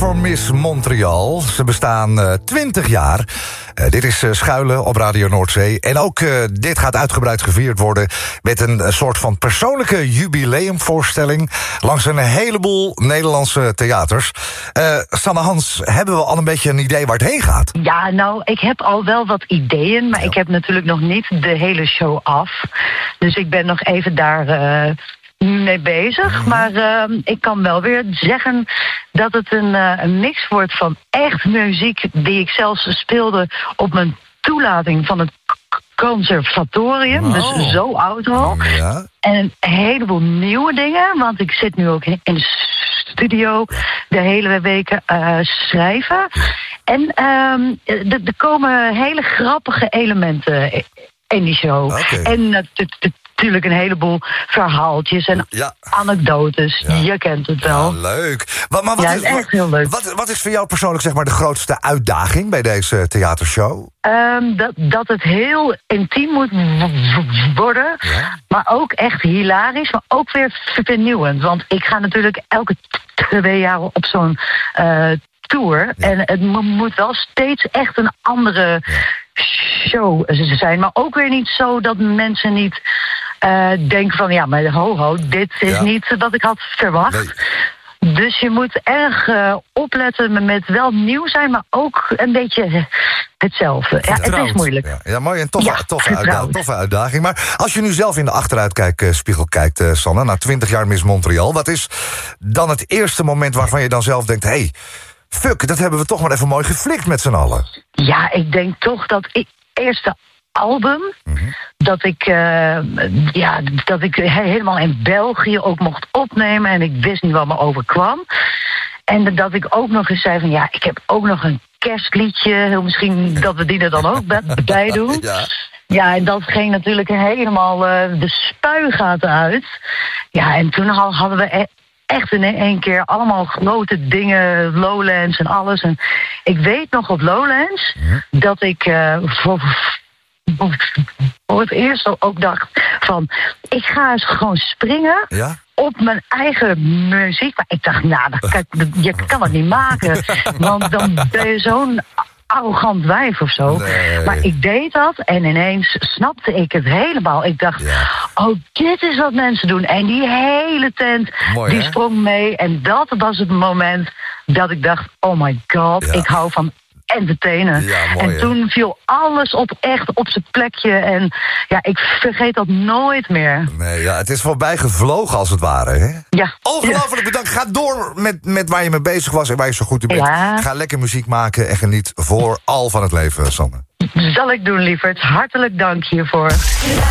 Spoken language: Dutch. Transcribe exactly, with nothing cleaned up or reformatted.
voor Miss Montreal. Ze bestaan uh, twintig jaar. Uh, dit is uh, Schuilen op Radio Noordzee. En ook uh, dit gaat uitgebreid gevierd worden met een uh, soort van persoonlijke jubileumvoorstelling langs een heleboel Nederlandse theaters. Uh, Sanne Hans, hebben we al een beetje een idee waar het heen gaat? Ja, nou, ik heb al wel wat ideeën, maar ja. ik heb natuurlijk nog niet de hele show af. Dus ik ben nog even daar uh, mee bezig. Mm-hmm. Maar uh, ik kan wel weer zeggen dat het een, uh, een mix wordt van echt muziek die ik zelfs speelde op mijn toelating van het conservatorium. Oh. Dus zo oud al. Ja. En een heleboel nieuwe dingen, want ik zit nu ook in de studio de hele weken uh, schrijven. En uh, er komen hele grappige elementen in die show. Okay. En natuurlijk een heleboel verhaaltjes en ja. anekdotes. Ja. Je kent het wel. Ja, leuk. Maar, maar wat, ja, is, echt heel leuk. Wat, wat is voor jou persoonlijk zeg maar de grootste uitdaging bij deze theatershow? Um, dat, dat het heel intiem moet worden. Ja. Maar ook echt hilarisch. Maar ook weer vernieuwend. Want ik ga natuurlijk elke twee jaar op zo'n uh, tour. Ja. En het mo- moet wel steeds echt een andere ja. show zijn. Maar ook weer niet zo dat mensen niet uh, denken van ja, maar ho ho, dit is ja. niet wat ik had verwacht. Nee. Dus je moet erg uh, opletten met wel nieuw zijn, maar ook een beetje hetzelfde. Ja, het is moeilijk. Ja, ja mooi en toffe, ja, toffe, uitdaging, toffe uitdaging. Maar als je nu zelf in de achteruitkijkspiegel kijkt, uh, Sanne, na twintig jaar Miss Montreal, wat is dan het eerste moment waarvan je dan zelf denkt, hé, hey, fuck, dat hebben we toch maar even mooi geflikt met z'n allen? Ja, ik denk toch dat ik eerste album, mm-hmm. dat ik uh, ja, dat ik helemaal in België ook mocht opnemen en ik wist niet wat me overkwam. En dat ik ook nog eens zei van ja, ik heb ook nog een kerstliedje, misschien dat we die er dan ook bij doen. Ja. Ja, en dat ging natuurlijk helemaal uh, de spuigaten uit. Ja, en toen hadden we e- echt in één keer allemaal grote dingen, Lowlands en alles. En ik weet nog op Lowlands mm-hmm. dat ik uh, voor, voor het eerst ook dacht van ik ga eens gewoon springen ja? op mijn eigen muziek. Maar ik dacht, nou, kijk, je kan het niet maken. Want dan ben je zo'n arrogant wijf of zo. Nee. Maar ik deed dat en ineens snapte ik het helemaal. Ik dacht, ja. oh, dit is wat mensen doen. En die hele tent, mooi, die hè? Sprong mee. En dat was het moment dat ik dacht, oh my god, ja. ik hou van entertainen. Ja, mooi, en toen viel alles op echt op zijn plekje. En ja, ik vergeet dat nooit meer. Nee, ja, het is voorbij gevlogen als het ware, hè? Ja. Ongelooflijk bedankt. Ga door met, met waar je mee bezig was en waar je zo goed in bent. Ja. Ga lekker muziek maken en geniet vooral van het leven, Sanne. Zal ik doen, lieverd. Hartelijk dank hiervoor.